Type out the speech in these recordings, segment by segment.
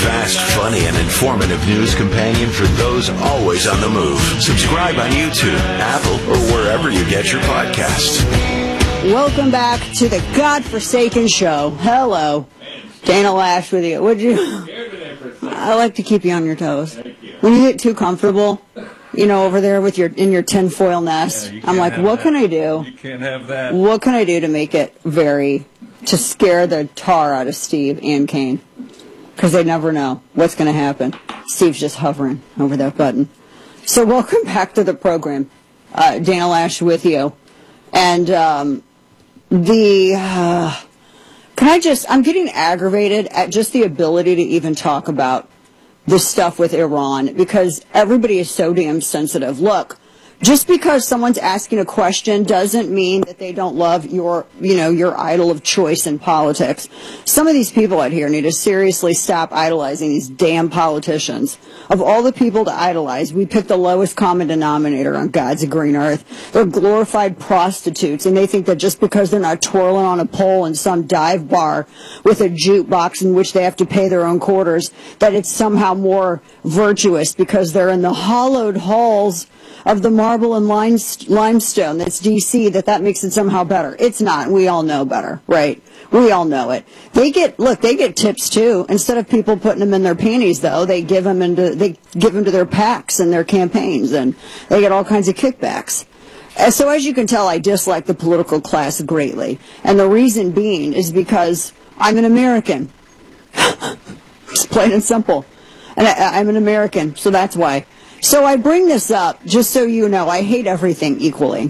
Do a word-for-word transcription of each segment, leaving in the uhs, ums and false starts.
fast, funny, and informative news companion for those always on the move. Subscribe on YouTube, Apple, or wherever you get your podcasts. Welcome back to the godforsaken show. Hello. Dana Lash with you. Would you? I like to keep you on your toes. When you get too comfortable, you know, over there with your in your tinfoil nest, yeah, I'm like, what that. can I do? You can't have that. What can I do to make it very, to scare the tar out of Steve and Kane? Because they never know what's going to happen. Steve's just hovering over that button. So welcome back to the program. Uh, Dana Lash with you. And um, the, uh, can I just, I'm getting aggravated at just the ability to even talk about this stuff with Iran because everybody is so damn sensitive. Look, just because someone's asking a question doesn't mean that they don't love your, you know, your idol of choice in politics. Some of these people out here need to seriously stop idolizing these damn politicians. Of all the people to idolize, we pick the lowest common denominator on God's green earth. They're glorified prostitutes, and they think that just because they're not twirling on a pole in some dive bar with a jukebox in which they have to pay their own quarters, that it's somehow more virtuous because they're in the hallowed halls of the marble and limestone that's D C, that that makes it somehow better. It's not. We all know better, right? We all know it. They get, look, they get tips too. Instead of people putting them in their panties, though, they give them into, they give them to their PACs and their campaigns, and they get all kinds of kickbacks. And so as you can tell, I dislike the political class greatly. And the reason being is because I'm an American. It's plain and simple. And I, I'm an American, so that's why. So I bring this up just so you know I hate everything equally.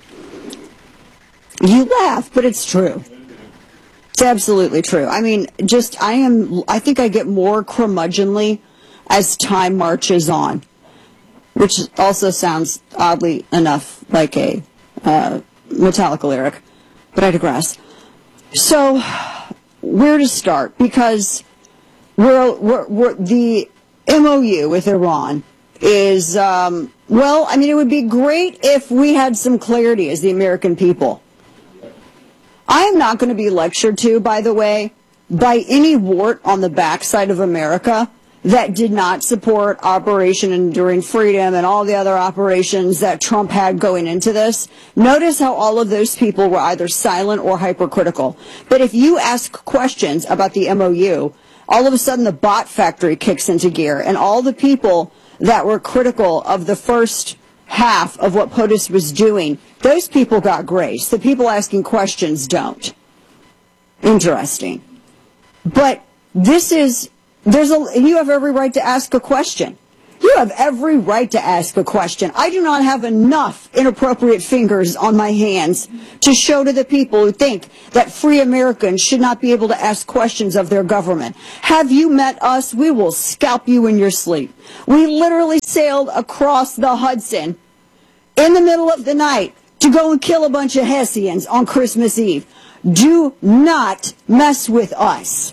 You laugh, but it's true. It's absolutely true. I mean, just I am. I think I get more curmudgeonly as time marches on, which also sounds oddly enough like a uh, Metallica lyric, but I digress. So, where to start? Because we're, we're, we're the M O U with Iran is, um, well, I mean, it would be great if we had some clarity as the American people. I am not going to be lectured to, by the way, by any wart on the backside of America that did not support Operation Enduring Freedom and all the other operations that Trump had going into this. Notice how all of those people were either silent or hypercritical. But if you ask questions about the M O U, all of a sudden the bot factory kicks into gear, and all the people that were critical of the first half of what POTUS was doing, those people got grace. The people asking questions don't. Interesting. But this is, there's a, you have every right to ask a question. You have every right to ask a question. I do not have enough inappropriate fingers on my hands to show to the people who think that free Americans should not be able to ask questions of their government. Have you met us? We will scalp you in your sleep. We literally sailed across the Hudson in the middle of the night to go and kill a bunch of Hessians on Christmas Eve. Do not mess with us.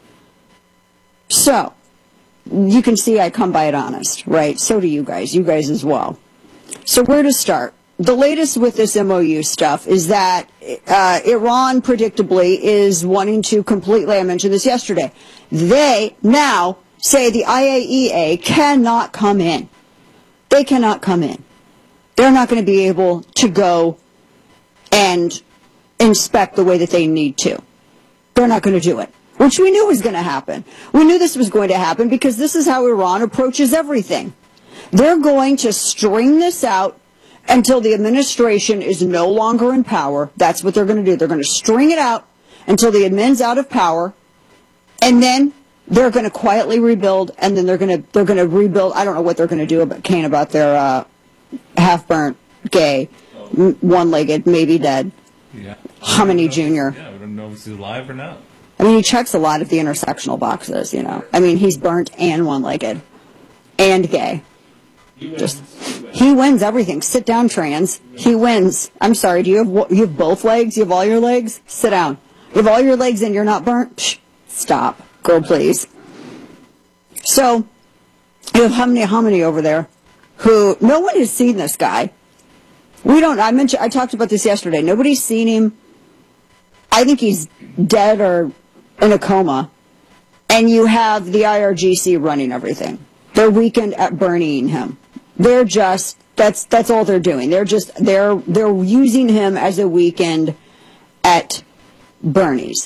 So, you can see I come by it honest, right? So do you guys. You guys as well. So where to start? The latest with this M O U stuff is that uh, Iran, predictably, is wanting to completely, I mentioned this yesterday, they now say the I A E A cannot come in. They cannot come in. They're not going to be able to go and inspect the way that they need to. They're not going to do it. Which we knew was going to happen. We knew this was going to happen because this is how Iran approaches everything. They're going to string this out until the administration is no longer in power. That's what they're going to do. They're going to string it out until the admin's out of power, and then they're going to quietly rebuild, and then they're going to they're going to rebuild. I don't know what they're going to do about Kane, about their uh, half-burnt, gay, one-legged, maybe dead, yeah. Hominy Junior Yeah, we don't know if he's alive or not. I mean, he checks a lot of the intersectional boxes, you know. I mean, he's burnt and one-legged and gay. Just, he wins everything. Sit down, trans. He wins. I'm sorry, do you have, you have both legs? You have all your legs? Sit down. You have all your legs and you're not burnt? Psh, stop. Girl, please. So, you have Hominy Hominy over there, who, no one has seen this guy. We don't, I mentioned, I talked about this yesterday. Nobody's seen him. I think he's dead or in a coma. and you have the I R G C running everything. They're weekend at Bernieing him. They're just that's that's all they're doing. They're just they're they're using him as a weekend at Bernie's.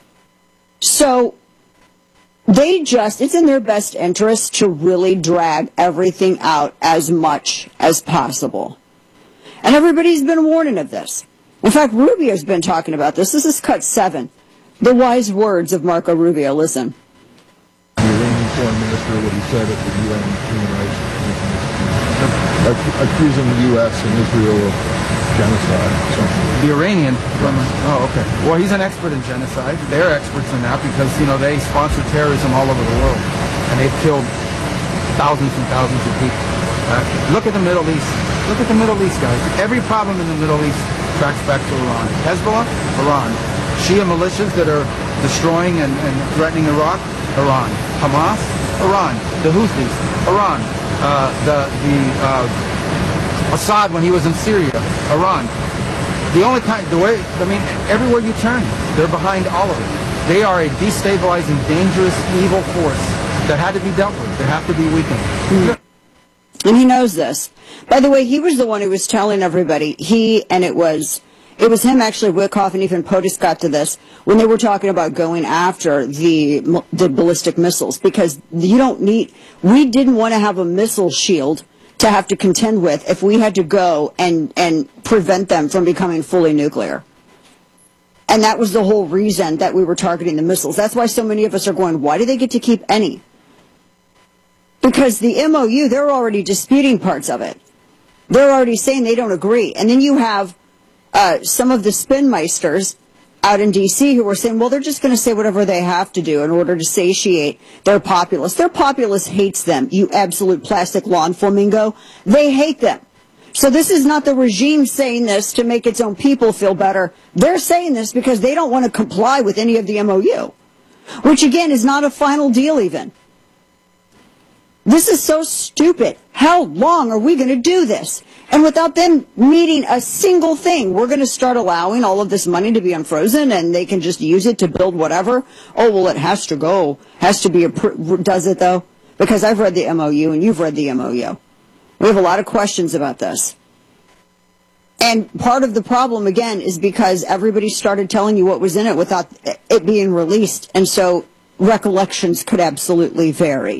So they just it's in their best interest to really drag everything out as much as possible. And everybody's been warning of this. In fact, Rubio's been talking about this. This is cut seven. The wise words of Marco Rubio. Listen. The Iranian foreign minister, what he said at the U N Human Rights Commission, accusing the U S and Israel of genocide. So. The Iranian, oh, okay. Well, he's an expert in genocide. They're experts in that because, you know, they sponsor terrorism all over the world. And they've killed thousands and thousands of people. Uh, look at the Middle East. Look at the Middle East, guys. Every problem in the Middle East tracks back to Iran. Hezbollah, Iran. Shia militias that are destroying and, and threatening Iraq, Iran. Hamas, Iran. The Houthis, Iran. Uh, the the uh, Assad when he was in Syria, Iran. The only kind, the way, I mean, everywhere you turn, they're behind all of it. They are a destabilizing, dangerous, evil force that had to be dealt with. They have to be weakened. And he knows this. By the way, he was the one who was telling everybody, he, and it was, it was him actually, Wickoff and even POTUS got to this, when they were talking about going after the, the ballistic missiles, because you don't need, we didn't want to have a missile shield to have to contend with if we had to go and, and prevent them from becoming fully nuclear. And that was the whole reason that we were targeting the missiles. That's why so many of us are going, why do they get to keep any? Because the M O U, they're already disputing parts of it. They're already saying they don't agree. And then you have uh, some of the spinmeisters out in D C who are saying, well, they're just going to say whatever they have to do in order to satiate their populace. Their populace hates them, you absolute plastic lawn flamingo. They hate them. So this is not the regime saying this to make its own people feel better. They're saying this because they don't want to comply with any of the M O U, which, again, is not a final deal even. This is so stupid. How long are we going to do this? And without them meeting a single thing, we're going to start allowing all of this money to be unfrozen and they can just use it to build whatever. Oh, well, it has to go. Has to be, a, does it though? Because I've read the M O U and you've read the M O U. We have a lot of questions about this. And part of the problem, again, is because everybody started telling you what was in it without it being released. And so recollections could absolutely vary.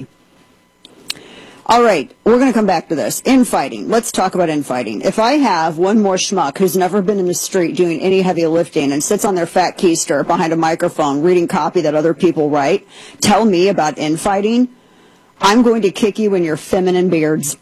All right, we're going to come back to this. Infighting. Let's talk about infighting. If I have one more schmuck who's never been in the street doing any heavy lifting and sits on their fat keister behind a microphone reading copy that other people write, tell me about infighting, I'm going to kick you in your feminine beards.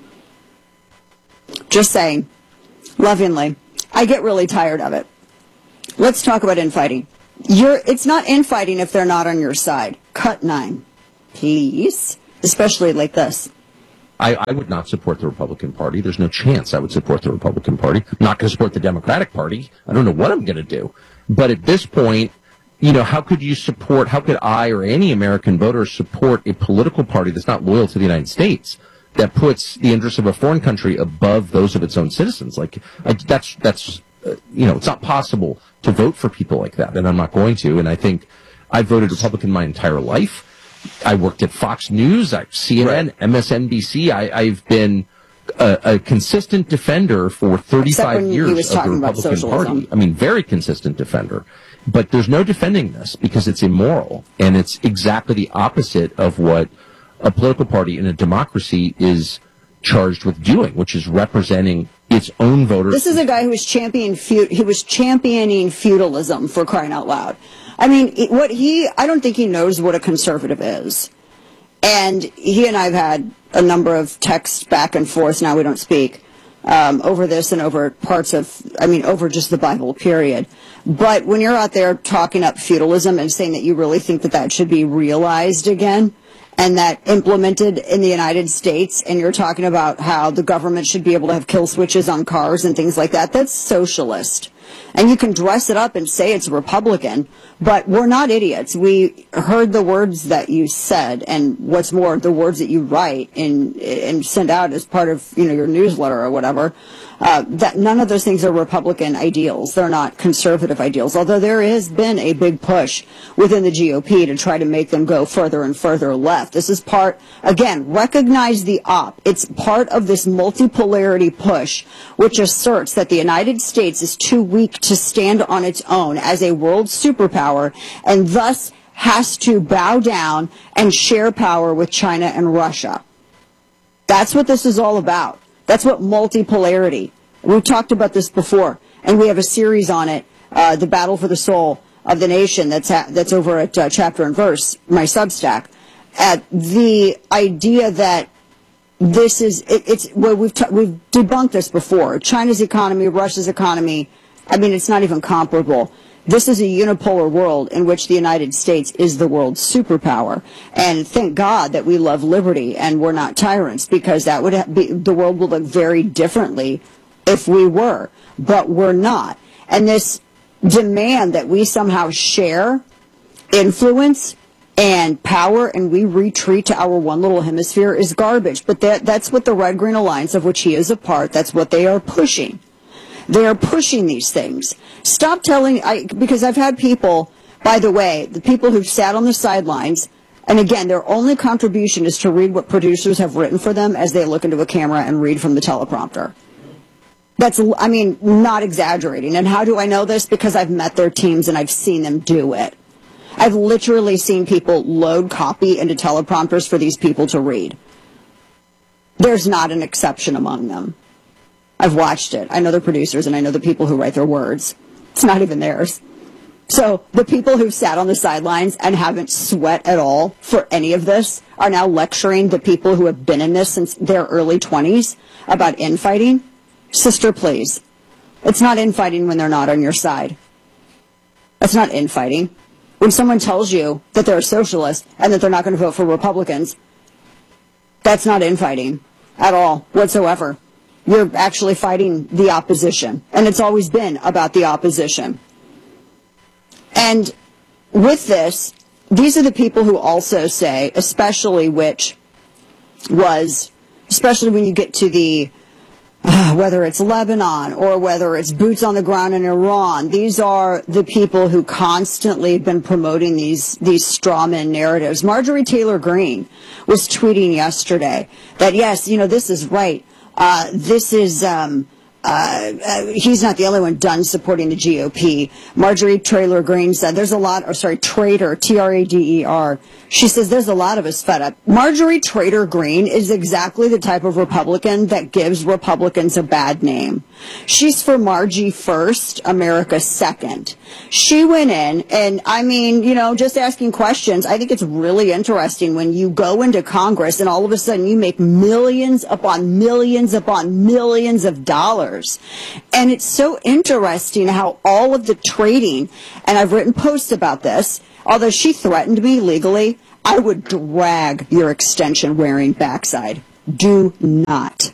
Just saying. Lovingly. I get really tired of it. Let's talk about infighting. You're, it's not infighting if they're not on your side. Cut nine. Please. Especially like this. I, I would not support the Republican Party. There's no chance I would support the Republican Party. I'm not going to support the Democratic Party. I don't know what I'm going to do. But at this point, you know, how could you support, how could I or any American voter support a political party that's not loyal to the United States, that puts the interests of a foreign country above those of its own citizens? Like, I, that's, that's uh, you know, it's not possible to vote for people like that, and I'm not going to. And I think I've voted Republican my entire life. I worked at Fox News, C N N, right. M S N B C. I, I've been a, a consistent defender for thirty-five years of the Republican Party. I mean, very consistent defender. But there's no defending this because it's immoral, and it's exactly the opposite of what a political party in a democracy is charged with doing, which is representing its own voters. This is a guy who was championing feud- he was championing feudalism, for crying out loud. I mean, what he, I don't think he knows what a conservative is. And he and I have had a number of texts back and forth, now we don't speak, um, over this and over parts of, I mean, over just the Bible, period. But when you're out there talking up feudalism and saying that you really think that that should be realized again, and that implemented in the United States, and you're talking about how the government should be able to have kill switches on cars and things like that, that's socialist. And you can dress it up and say it's Republican, but we're not idiots. We heard the words that you said, and what's more, the words that you write and, and send out as part of, you know, your newsletter or whatever. Uh, that none of those things are Republican ideals. They're not conservative ideals, although there has been a big push within the G O P to try to make them go further and further left. This is part, again, recognize the op. It's part of this multipolarity push, which asserts that the United States is too weak to stand on its own as a world superpower, and thus has to bow down and share power with China and Russia. That's what this is all about. That's what multipolarity. We've talked about this before, and we have a series on it, uh, The Battle for the Soul of the Nation, that's ha- that's over at uh, Chapter and Verse, my Substack. At the idea that this is, it, it's, well, we've, t- we've debunked this before. China's economy, Russia's economy, I mean, it's not even comparable. This is a unipolar world in which the United States is the world's superpower. And thank God that we love liberty and we're not tyrants, because that would be, the world would look very differently if we were. But we're not. And this demand that we somehow share influence and power and we retreat to our one little hemisphere is garbage. But that, that's what the Red-Green Alliance, of which he is a part, that's what they are pushing. They are pushing these things. Stop telling, I, because I've had people, by the way, the people who've sat on the sidelines, and again, their only contribution is to read what producers have written for them as they look into a camera and read from the teleprompter. That's, I mean, not exaggerating. And how do I know this? Because I've met their teams and I've seen them do it. I've literally seen people load copy into teleprompters for these people to read. There's not an exception among them. I've watched it. I know the producers and I know the people who write their words. It's not even theirs. So the people who've sat on the sidelines and haven't sweat at all for any of this are now lecturing the people who have been in this since their early twenties about infighting. Sister, please. It's not infighting when they're not on your side. That's not infighting. When someone tells you that they're a socialist and that they're not going to vote for Republicans, that's not infighting at all whatsoever. You're actually fighting the opposition. And it's always been about the opposition. And with this, these are the people who also say, especially which was, especially when you get to the, uh, whether it's Lebanon or whether it's boots on the ground in Iran, these are the people who constantly have been promoting these, these strawman narratives. Marjorie Taylor Greene was tweeting yesterday that, yes, you know, this is right. Uh, this is, um, uh, uh, he's not the only one done supporting the G O P. Marjorie Taylor Greene said there's a lot, or sorry, Trader, T R A D E R. She says there's a lot of us fed up. Marjorie Taylor Greene is exactly the type of Republican that gives Republicans a bad name. She's for Margie first, America second. She went in and, I mean, you know, just asking questions. I think it's really interesting when you go into Congress and all of a sudden you make millions upon millions upon millions of dollars. And it's so interesting how all of the trading, and I've written posts about this, although she threatened me legally, I would drag your extension-wearing backside. Do not.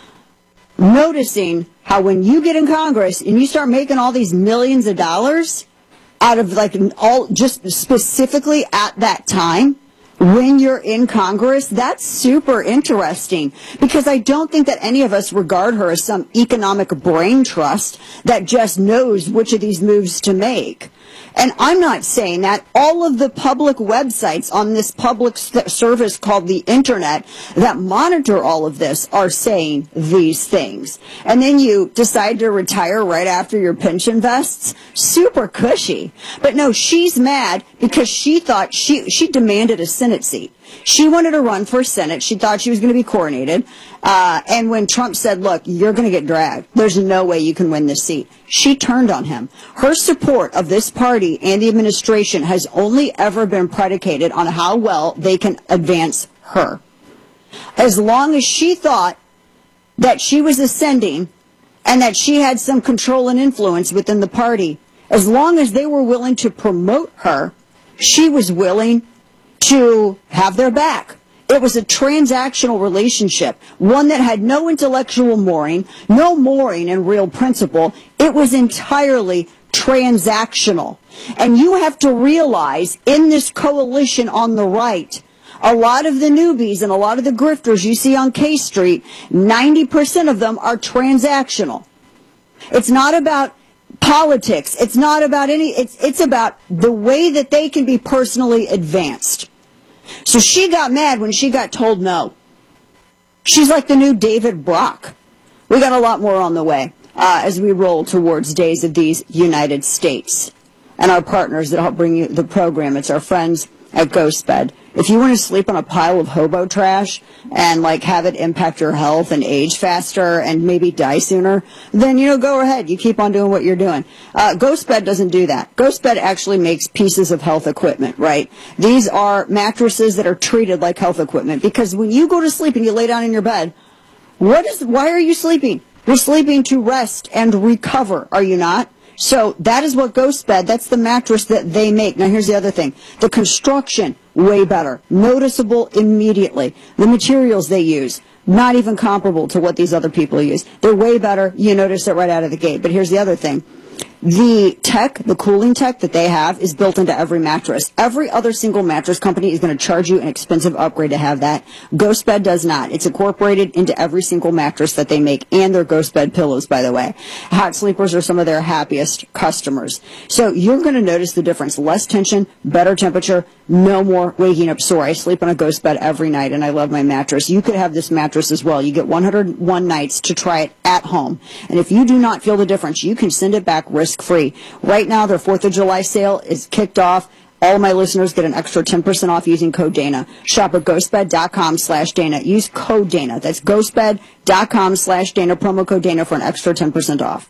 Noticing how when you get in Congress and you start making all these millions of dollars out of like all, just specifically at that time, when you're in Congress, that's super interesting, because I don't think that any of us regard her as some economic brain trust that just knows which of these moves to make. And I'm not saying that. All of the public websites on this public service called the Internet that monitor all of this are saying these things. And then you decide to retire right after your pension vests. Super cushy. But no, she's mad because she thought she, she demanded a Senate seat. She wanted to run for Senate. She thought she was going to be coronated. Uh, and when Trump said, look, you're going to get dragged, there's no way you can win this seat, she turned on him. Her support of this party and the administration has only ever been predicated on how well they can advance her. As long as she thought that she was ascending and that she had some control and influence within the party, as long as they were willing to promote her, she was willing to have their back. It was a transactional relationship, one that had no intellectual mooring, no mooring in real principle. It was entirely transactional. And you have to realize in this coalition on the right A lot of the newbies and a lot of the grifters you see on K Street, ninety percent of them are transactional. It's not about politics. It's not about any, it's, it's about the way that they can be personally advanced. So she got mad when she got told no. She's like the new David Brock. We got a lot more on the way uh, as we roll towards Days of These United States. And our partners that help bring you the program, it's our friends at GhostBed. If you want to sleep on a pile of hobo trash and like have it impact your health and age faster and maybe die sooner, then, you know, go ahead. You keep on doing what you're doing. Uh, GhostBed doesn't do that. GhostBed actually makes pieces of health equipment, right? These are mattresses that are treated like health equipment, because when you go to sleep and you lay down in your bed, what is, why are you sleeping? You're sleeping to rest and recover, are you not? So that is what GhostBed, that's the mattress that they make. Now here's the other thing. The construction, way better. Noticeable immediately. The materials they use, not even comparable to what these other people use. They're way better. You notice it right out of the gate. But here's the other thing. The tech, the cooling tech that they have is built into every mattress. Every other single mattress company is going to charge you an expensive upgrade to have that. GhostBed does not. It's incorporated into every single mattress that they make, and their GhostBed pillows, by the way. Hot sleepers are some of their happiest customers. So you're going to notice the difference. Less tension, better temperature, no more waking up sore. I sleep on a GhostBed every night, and I love my mattress. You could have this mattress as well. You get one hundred one nights to try it at home. And if you do not feel the difference, you can send it back risk-free. Right now, their fourth of July sale is kicked off. All of my listeners get an extra ten percent off using code Dana. Shop at ghostbed.com slash Dana. Use code Dana. That's ghostbed.com slash Dana. Promo code Dana for an extra ten percent off.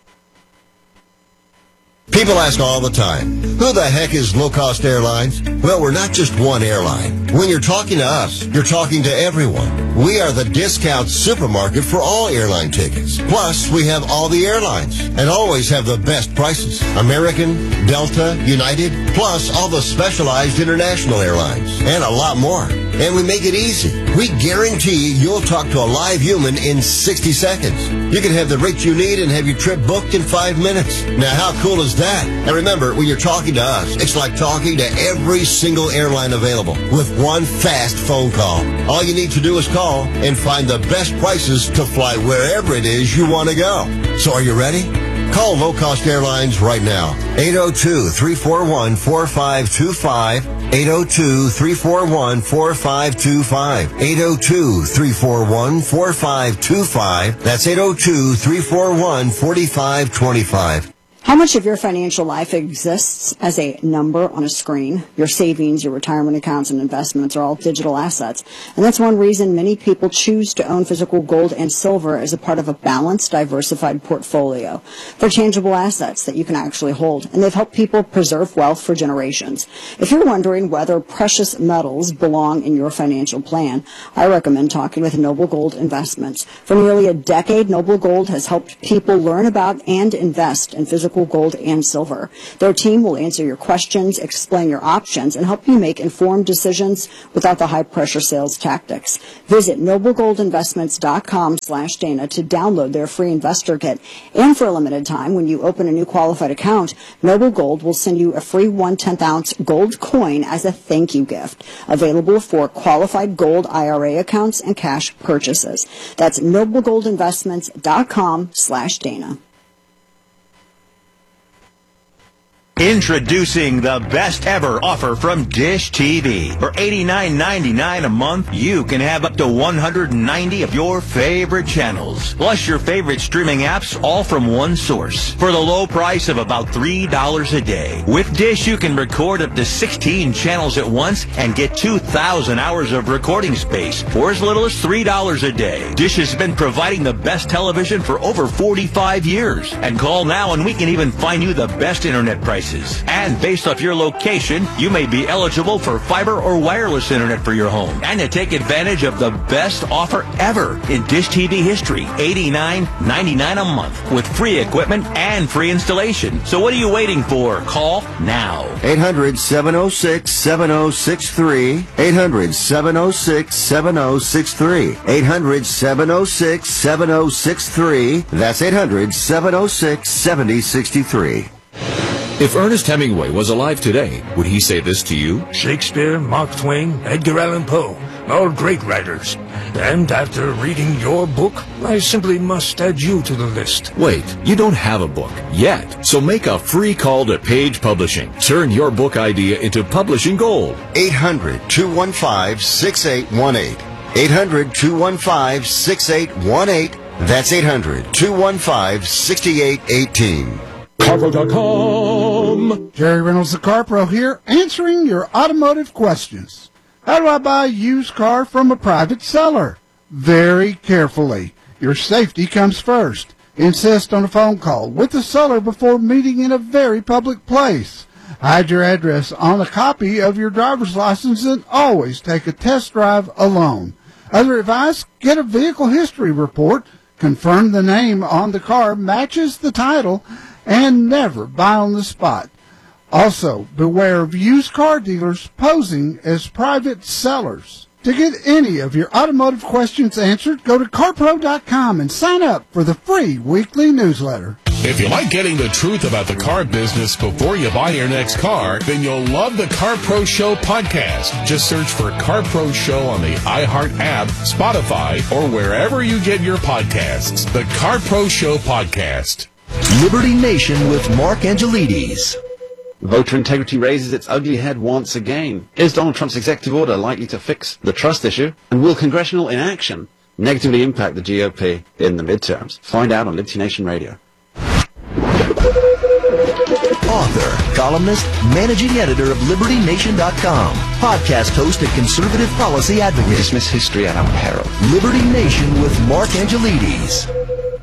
People ask all the time, who the heck is Low Cost Airlines? Well, we're not just one airline. When you're talking to us, you're talking to everyone. We are the discount supermarket for all airline tickets. Plus, we have all the airlines and always have the best prices. American, Delta, United, plus all the specialized international airlines and a lot more. And we make it easy. We guarantee you'll talk to a live human in sixty seconds. You can have the rate you need and have your trip booked in five minutes. Now, how cool is that? And remember, when you're talking to us, it's like talking to every single airline available with one fast phone call. All you need to do is call and find the best prices to fly wherever it is you want to go. So are you ready? Call Low Cost Airlines right now. eight oh two, three four one, four five two five. eight oh two, three four one, four five two five. eight oh two, three four one, four five two five. That's eight oh two, three four one, four five two five. How much of your financial life exists as a number on a screen? Your savings, your retirement accounts, and investments are all digital assets. And that's one reason many people choose to own physical gold and silver as a part of a balanced, diversified portfolio. They're tangible assets that you can actually hold, and they've helped people preserve wealth for generations. If you're wondering whether precious metals belong in your financial plan, I recommend talking with Noble Gold Investments. For nearly a decade, Noble Gold has helped people learn about and invest in physical gold and silver. Their team will answer your questions, explain your options, and help you make informed decisions without the high-pressure sales tactics. Visit noblegoldinvestments.com slash Dana to download their free investor kit. And for a limited time, when you open a new qualified account, Noble Gold will send you a free one tenth ounce gold coin as a thank you gift, available for qualified gold I R A accounts and cash purchases. That's noblegoldinvestments.com slash Dana. Introducing the best ever offer from Dish T V. For eighty-nine ninety-nine a month, you can have up to one hundred ninety of your favorite channels, plus your favorite streaming apps, all from one source, for the low price of about three dollars a day. With Dish, you can record up to sixteen channels at once and get two thousand hours of recording space for as little as three dollars a day. Dish has been providing the best television for over forty-five years. And call now and we can even find you the best internet prices. And based off your location, you may be eligible for fiber or wireless internet for your home. And to take advantage of the best offer ever in Dish T V history, eighty-nine ninety-nine a month with free equipment and free installation. So what are you waiting for? Call now. eight hundred, seven oh six, seven oh six three. eight hundred, seven oh six, seven oh six three. eight hundred, seven oh six, seven oh six three. That's eight hundred, seven oh six, seven oh six three. If Ernest Hemingway was alive today, would he say this to you? Shakespeare, Mark Twain, Edgar Allan Poe, all great writers. And after reading your book, I simply must add you to the list. Wait, you don't have a book yet, so make a free call to Page Publishing. Turn your book idea into publishing gold. eight hundred, two one five, six eight one eight. eight hundred, two one five, six eight one eight. That's eight hundred, two one five, six eight one eight. Carpro dot com. Jerry Reynolds, the Car Pro here, answering your automotive questions. How do I buy a used car from a private seller? Very carefully. Your safety comes first. Insist on a phone call with the seller before meeting in a very public place. Hide your address on a copy of your driver's license and always take a test drive alone. Other advice, get a vehicle history report, confirm the name on the car matches the title, and never buy on the spot. Also, beware of used car dealers posing as private sellers. To get any of your automotive questions answered, go to car pro dot com and sign up for the free weekly newsletter. If you like getting the truth about the car business before you buy your next car, then you'll love the Car Pro Show podcast. Just search for Car Pro Show on the iHeart app, Spotify, or wherever you get your podcasts. The Car Pro Show podcast. Liberty Nation with Mark Angelides. Voter integrity raises its ugly head once again. Is Donald Trump's executive order likely to fix the trust issue? And will congressional inaction negatively impact the G O P in the midterms? Find out on Liberty Nation Radio. Author, columnist, managing editor of Liberty Nation dot com, podcast host and conservative policy advocate. We dismiss history at our peril. Liberty Nation with Mark Angelides.